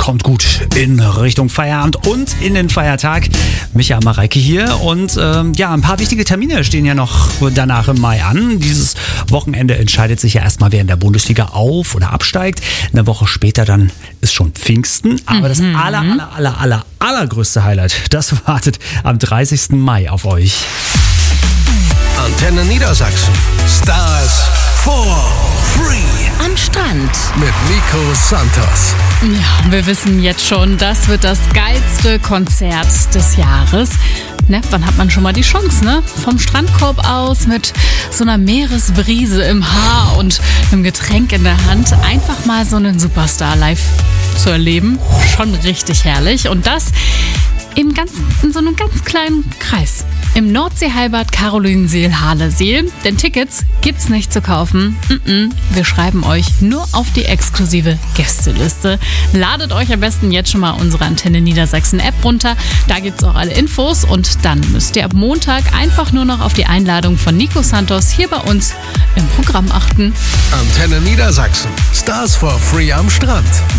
kommt gut in Richtung Feierabend und in den Feiertag. Micha Mareike hier und ein paar wichtige Termine stehen ja noch danach im Mai an. Dieses Wochenende entscheidet sich ja erstmal, wer in der Bundesliga auf- oder absteigt. Eine Woche später dann ist schon Pfingsten, aber das allergrößte Highlight, das wartet am 30. Mai auf euch. Antenne Niedersachsen. Stars for Free. Am Strand. Mit Nico Santos. Ja, wir wissen jetzt schon, das wird das geilste Konzert des Jahres. Ne, wann hat man schon mal die Chance, ne? Vom Strandkorb aus mit so einer Meeresbrise im Haar und einem Getränk in der Hand einfach mal so einen Superstar live zu erleben. Schon richtig herrlich. Und das in so einem ganz kleinen Kreis. Im Nordseehallenbad Carolinenseel-Hahleseel. Denn Tickets gibt's nicht zu kaufen. Wir schreiben euch nur auf die exklusive Gästeliste. Ladet euch am besten jetzt schon mal unsere Antenne Niedersachsen App runter. Da gibt's auch alle Infos. Und dann müsst ihr ab Montag einfach nur noch auf die Einladung von Nico Santos hier bei uns im Programm achten. Antenne Niedersachsen. Stars for Free am Strand.